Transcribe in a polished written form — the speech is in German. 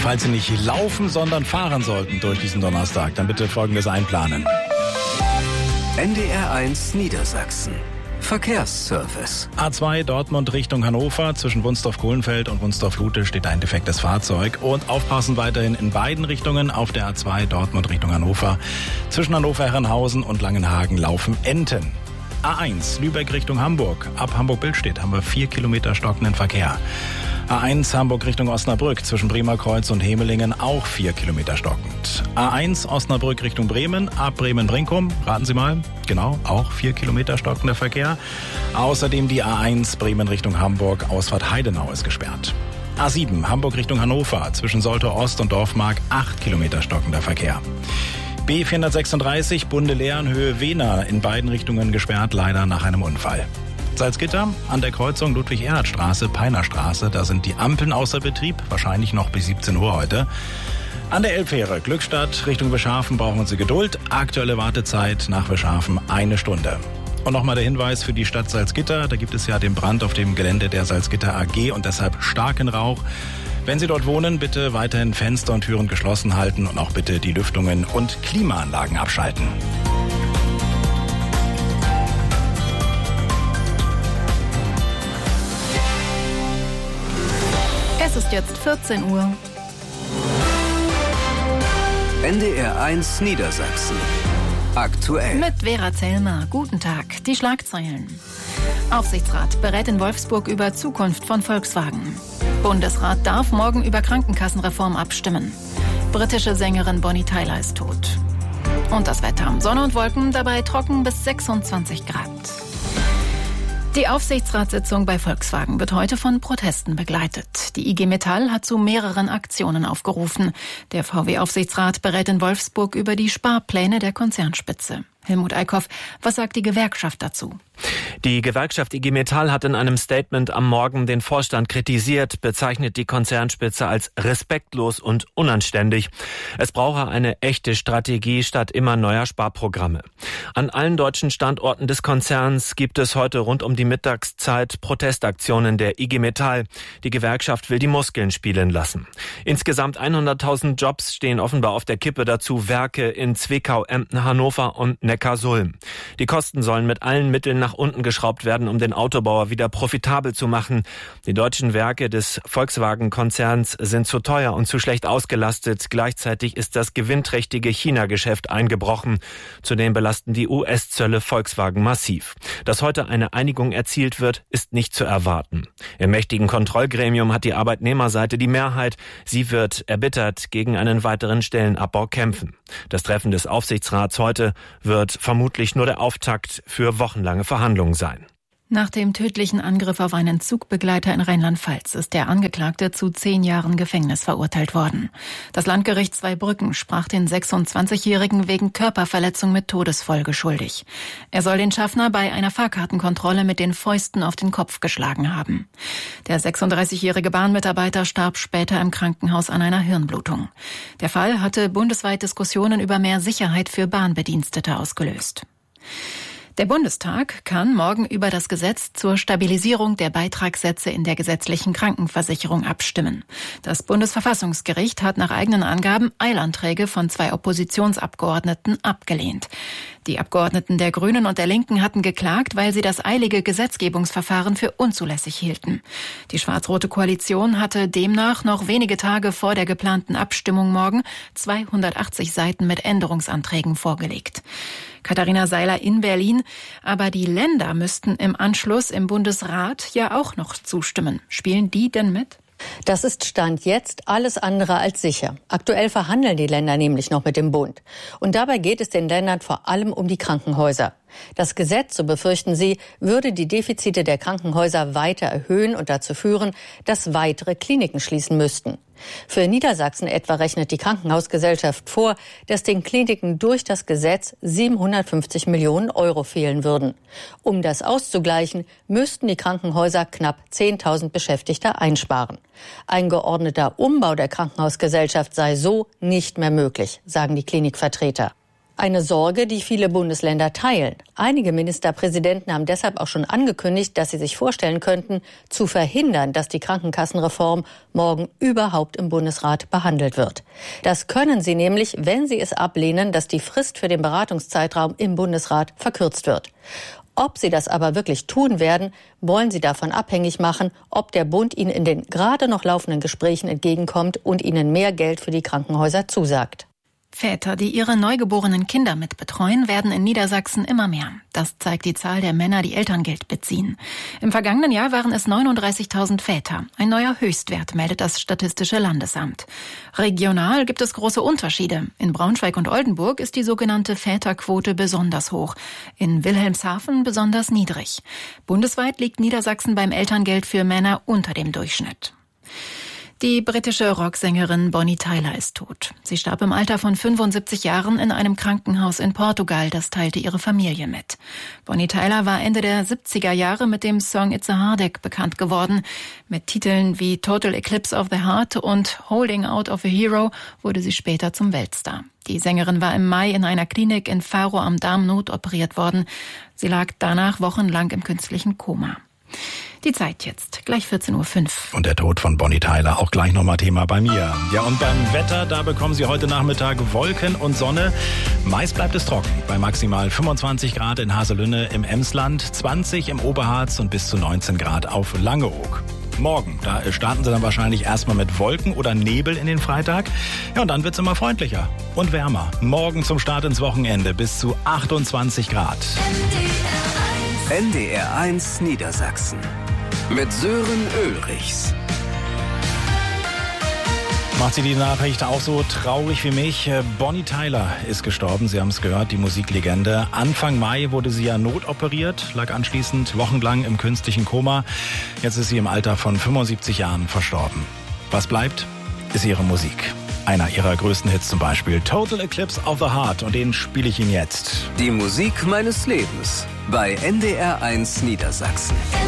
Falls Sie nicht laufen, sondern fahren sollten durch diesen Donnerstag, dann bitte Folgendes einplanen. NDR1 Niedersachsen. Verkehrsservice. A2 Dortmund Richtung Hannover. Zwischen Wunsdorf-Kohlenfeld und Wunsdorf-Lute steht ein defektes Fahrzeug. Und aufpassen weiterhin in beiden Richtungen auf der A2 Dortmund Richtung Hannover. Zwischen Hannover-Herrenhausen und Langenhagen laufen Enten. A1 Lübeck Richtung Hamburg. Ab Hamburg-Billstedt haben wir 4 Kilometer stockenden Verkehr. A1 Hamburg Richtung Osnabrück, zwischen Bremer Kreuz und Hemelingen auch 4 Kilometer stockend. A1 Osnabrück Richtung Bremen, ab Bremen-Brinkum, raten Sie mal, genau, auch 4 Kilometer stockender Verkehr. Außerdem die A1 Bremen Richtung Hamburg, Ausfahrt Heidenau ist gesperrt. A7 Hamburg Richtung Hannover, zwischen Soltau Ost und Dorfmark 8 Kilometer stockender Verkehr. B436 Bunde-Lehrenhöhe Wehna, in beiden Richtungen gesperrt, leider nach einem Unfall. Salzgitter an der Kreuzung Ludwig-Erhard-Straße, Peinerstraße. Da sind die Ampeln außer Betrieb, wahrscheinlich noch bis 17 Uhr heute. An der Elbfähre Glückstadt Richtung Wischhafen brauchen Sie Geduld. Aktuelle Wartezeit nach Wischhafen 1 Stunde. Und nochmal der Hinweis für die Stadt Salzgitter. Da gibt es ja den Brand auf dem Gelände der Salzgitter AG und deshalb starken Rauch. Wenn Sie dort wohnen, bitte weiterhin Fenster und Türen geschlossen halten und auch bitte die Lüftungen und Klimaanlagen abschalten. Es ist jetzt 14 Uhr. NDR1 Niedersachsen. Aktuell. Mit Vera Zellmer. Guten Tag. Die Schlagzeilen. Aufsichtsrat berät in Wolfsburg über Zukunft von Volkswagen. Bundesrat darf morgen über Krankenkassenreform abstimmen. Britische Sängerin Bonnie Tyler ist tot. Und das Wetter. Sonne und Wolken, dabei trocken bis 26 Grad. Die Aufsichtsratssitzung bei Volkswagen wird heute von Protesten begleitet. Die IG Metall hat zu mehreren Aktionen aufgerufen. Der VW-Aufsichtsrat berät in Wolfsburg über die Sparpläne der Konzernspitze. Helmut Eickhoff, was sagt die Gewerkschaft dazu? Die Gewerkschaft IG Metall hat in einem Statement am Morgen den Vorstand kritisiert, bezeichnet die Konzernspitze als respektlos und unanständig. Es brauche eine echte Strategie statt immer neuer Sparprogramme. An allen deutschen Standorten des Konzerns gibt es heute rund um die Mittagszeit Protestaktionen der IG Metall. Die Gewerkschaft will die Muskeln spielen lassen. Insgesamt 100.000 Jobs stehen offenbar auf der Kippe, dazu Werke in Zwickau, Emden, Hannover und Neckarsulm. Die Kosten sollen mit allen Mitteln nach unten geschraubt werden, um den Autobauer wieder profitabel zu machen. Die deutschen Werke des Volkswagen-Konzerns sind zu teuer und zu schlecht ausgelastet. Gleichzeitig ist das gewinnträchtige China-Geschäft eingebrochen. Zudem belasten die US-Zölle Volkswagen massiv. Dass heute eine Einigung erzielt wird, ist nicht zu erwarten. Im mächtigen Kontrollgremium hat die Arbeitnehmerseite die Mehrheit. Sie wird erbittert gegen einen weiteren Stellenabbau kämpfen. Das Treffen des Aufsichtsrats heute wird vermutlich nur der Auftakt für wochenlange Verhandlungen sein. Nach dem tödlichen Angriff auf einen Zugbegleiter in Rheinland-Pfalz ist der Angeklagte zu 10 Jahren Gefängnis verurteilt worden. Das Landgericht Zweibrücken sprach den 26-Jährigen wegen Körperverletzung mit Todesfolge schuldig. Er soll den Schaffner bei einer Fahrkartenkontrolle mit den Fäusten auf den Kopf geschlagen haben. Der 36-jährige Bahnmitarbeiter starb später im Krankenhaus an einer Hirnblutung. Der Fall hatte bundesweit Diskussionen über mehr Sicherheit für Bahnbedienstete ausgelöst. Der Bundestag kann morgen über das Gesetz zur Stabilisierung der Beitragssätze in der gesetzlichen Krankenversicherung abstimmen. Das Bundesverfassungsgericht hat nach eigenen Angaben Eilanträge von 2 Oppositionsabgeordneten abgelehnt. Die Abgeordneten der Grünen und der Linken hatten geklagt, weil sie das eilige Gesetzgebungsverfahren für unzulässig hielten. Die schwarz-rote Koalition hatte demnach noch wenige Tage vor der geplanten Abstimmung morgen 280 Seiten mit Änderungsanträgen vorgelegt. Katharina Seiler in Berlin. Aber die Länder müssten im Anschluss im Bundesrat ja auch noch zustimmen. Spielen die denn mit? Das ist Stand jetzt alles andere als sicher. Aktuell verhandeln die Länder nämlich noch mit dem Bund. Und dabei geht es den Ländern vor allem um die Krankenhäuser. Das Gesetz, so befürchten sie, würde die Defizite der Krankenhäuser weiter erhöhen und dazu führen, dass weitere Kliniken schließen müssten. Für Niedersachsen etwa rechnet die Krankenhausgesellschaft vor, dass den Kliniken durch das Gesetz 750 Millionen Euro fehlen würden. Um das auszugleichen, müssten die Krankenhäuser knapp 10.000 Beschäftigte einsparen. Ein geordneter Umbau der Krankenhausgesellschaft sei so nicht mehr möglich, sagen die Klinikvertreter. Eine Sorge, die viele Bundesländer teilen. Einige Ministerpräsidenten haben deshalb auch schon angekündigt, dass sie sich vorstellen könnten, zu verhindern, dass die Krankenkassenreform morgen überhaupt im Bundesrat behandelt wird. Das können sie nämlich, wenn sie es ablehnen, dass die Frist für den Beratungszeitraum im Bundesrat verkürzt wird. Ob sie das aber wirklich tun werden, wollen sie davon abhängig machen, ob der Bund ihnen in den gerade noch laufenden Gesprächen entgegenkommt und ihnen mehr Geld für die Krankenhäuser zusagt. Väter, die ihre neugeborenen Kinder mit betreuen, werden in Niedersachsen immer mehr. Das zeigt die Zahl der Männer, die Elterngeld beziehen. Im vergangenen Jahr waren es 39.000 Väter. Ein neuer Höchstwert, meldet das Statistische Landesamt. Regional gibt es große Unterschiede. In Braunschweig und Oldenburg ist die sogenannte Väterquote besonders hoch. In Wilhelmshaven besonders niedrig. Bundesweit liegt Niedersachsen beim Elterngeld für Männer unter dem Durchschnitt. Die britische Rocksängerin Bonnie Tyler ist tot. Sie starb im Alter von 75 Jahren in einem Krankenhaus in Portugal, das teilte ihre Familie mit. Bonnie Tyler war Ende der 70er Jahre mit dem Song It's a Heartache bekannt geworden. Mit Titeln wie Total Eclipse of the Heart und Holding Out of a Hero wurde sie später zum Weltstar. Die Sängerin war im Mai in einer Klinik in Faro am Darm notoperiert worden. Sie lag danach wochenlang im künstlichen Koma. Die Zeit jetzt, gleich 14.05 Uhr. Und der Tod von Bonnie Tyler, auch gleich nochmal Thema bei mir. Ja, und beim Wetter, da bekommen Sie heute Nachmittag Wolken und Sonne. Meist bleibt es trocken, bei maximal 25 Grad in Haselünne im Emsland, 20 im Oberharz und bis zu 19 Grad auf Langeoog. Morgen, da starten Sie dann wahrscheinlich erstmal mit Wolken oder Nebel in den Freitag. Ja, und dann wird's immer freundlicher und wärmer. Morgen zum Start ins Wochenende bis zu 28 Grad. NDR1 Niedersachsen mit Sören Ulrichs. Macht Sie die Nachricht auch so traurig wie mich? Bonnie Tyler ist gestorben, Sie haben es gehört, die Musiklegende. Anfang Mai wurde sie ja notoperiert, lag anschließend wochenlang im künstlichen Koma. Jetzt ist sie im Alter von 75 Jahren verstorben. Was bleibt, ist ihre Musik. Einer ihrer größten Hits zum Beispiel, Total Eclipse of the Heart, und den spiele ich Ihnen jetzt. Die Musik meines Lebens bei NDR1 Niedersachsen.